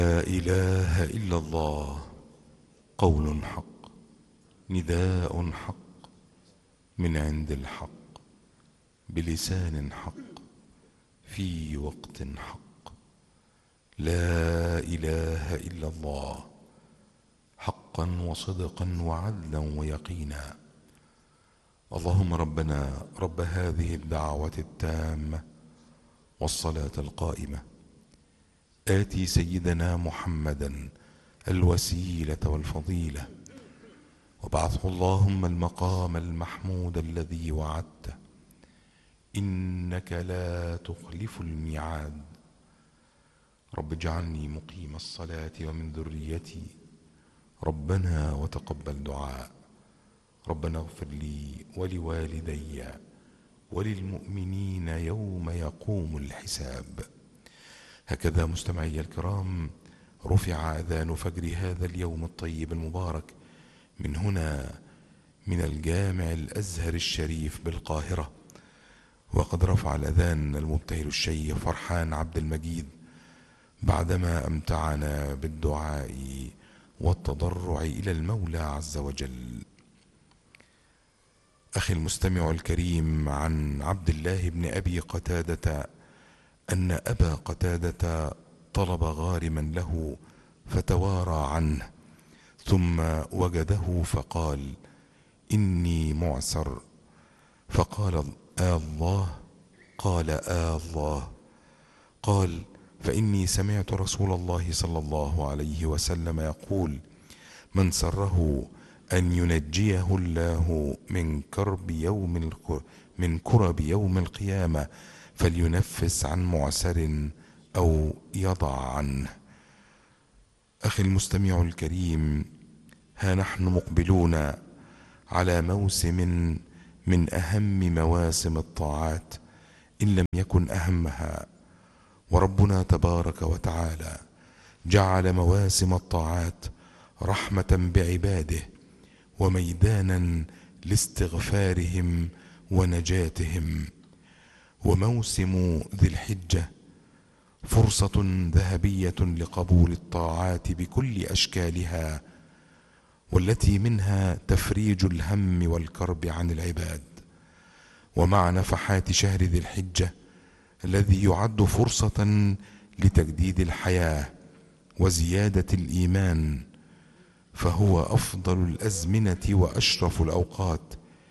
لا إله إلا الله، قول حق، نداء حق، من عند الحق، بلسان حق، في وقت حق. لا إله إلا الله، حقا وصدقا وعدلا ويقينا. اللهم ربنا رب هذه الدعوة التامة والصلاة القائمة، آتي سيدنا محمدا الوسيلة والفضيلة، وابعثه اللهم المقام المحمود الذي وعدته، إنك لا تخلف الميعاد. رب اجعلني مقيم الصلاة ومن ذريتي، ربنا وتقبل دعاء. ربنا اغفر لي ولوالدي وللمؤمنين يوم يقوم الحساب. هكذا مستمعي الكرام رفع أذان فجر هذا اليوم الطيب المبارك من هنا، من الجامع الأزهر الشريف بالقاهرة. وقد رفع الأذان المبتهل الشيخ فرحان عبد المجيد بعدما أمتعنا بالدعاء والتضرع إلى المولى عز وجل. أخي المستمع الكريم، عن عبد الله بن أبي قتادة أن أبا قتادة طلب غارما له فتوارى عنه، ثم وجده فقال: إني معسر. فقال: الله؟ قال: الله. قال: فإني سمعت رسول الله صلى الله عليه وسلم يقول: من سره أن ينجيه الله من كرب يوم القيامة فلينفس عن معسر أو يضع عنه. أخي المستمع الكريم، ها نحن مقبلون على موسم من أهم مواسم الطاعات إن لم يكن أهمها. وربنا تبارك وتعالى جعل مواسم الطاعات رحمة بعباده وميدانا لاستغفارهم ونجاتهم. وموسم ذي الحجة فرصة ذهبية لقبول الطاعات بكل أشكالها، والتي منها تفريج الهم والكرب عن العباد. ومع نفحات شهر ذي الحجة الذي يعد فرصة لتجديد الحياة وزيادة الإيمان، فهو أفضل الأزمنة وأشرف الأوقات،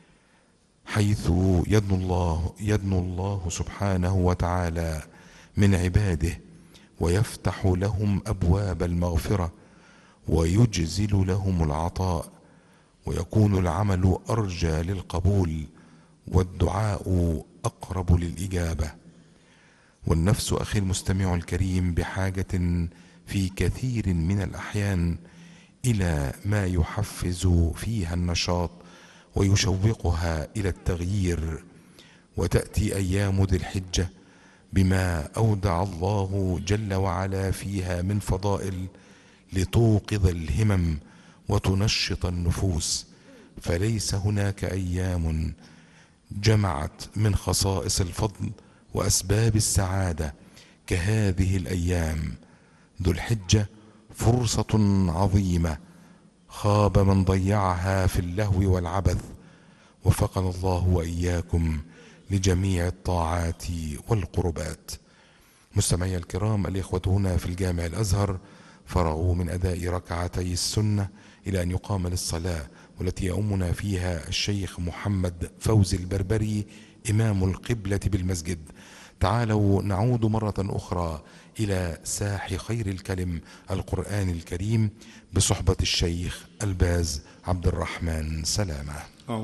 حيث يدنو الله سبحانه وتعالى من عباده ويفتح لهم أبواب المغفرة ويجزل لهم العطاء، ويكون العمل أرجى للقبول والدعاء أقرب للإجابة. والنفس أخي المستمع الكريم بحاجة في كثير من الأحيان إلى ما يحفز فيها النشاط ويشوقها إلى التغيير. وتأتي أيام ذي الحجة بما أودع الله جل وعلا فيها من فضائل لتوقظ الهمم وتنشط النفوس. فليس هناك أيام جمعت من خصائص الفضل وأسباب السعادة كهذه الأيام. ذو الحجة فرصة عظيمة، خاب من ضيعها في اللهو والعبث. وفقنا الله وإياكم لجميع الطاعات والقربات. مستمعي الكرام، الإخوة هنا في الجامع الأزهر فرغوا من أداء ركعتي السنة إلى أن يقام للصلاة، والتي يؤمنا فيها الشيخ محمد فوزي البربري إمام القبلة بالمسجد. تعالوا نعود مرة أخرى إلى ساح خير الكلم القرآن الكريم بصحبة الشيخ الباز عبد الرحمن سلامة.